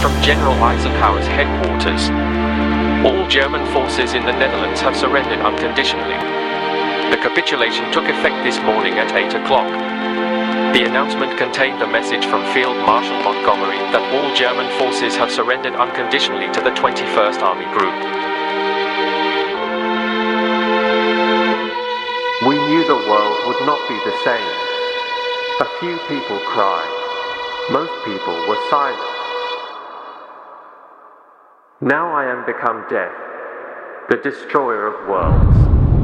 from General Eisenhower's headquarters. All German forces in the Netherlands have surrendered unconditionally. The capitulation took effect this morning at 8 o'clock. The announcement contained a message from Field Marshal Montgomery that all German forces have surrendered unconditionally to the 21st Army Group. We knew the world would not be the same. A few people cried. Most people were silent. Now I am become death, the destroyer of worlds.